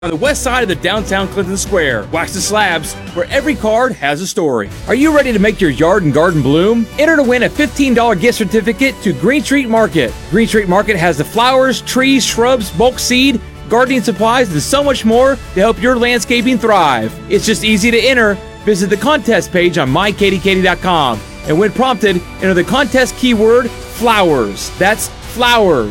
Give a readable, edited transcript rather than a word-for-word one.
on the west side of the downtown Clinton Square. Wax the slabs, where every card has a story. Are you ready to make your yard and garden bloom? Enter to win a $15 gift certificate to Green Street Market. Green Street Market has the flowers, trees, shrubs, bulk seed, gardening supplies, and so much more to help your landscaping thrive. It's just easy to enter. Visit the contest page on mykatykatty.com and when prompted, enter the contest keyword flowers. That's flowers.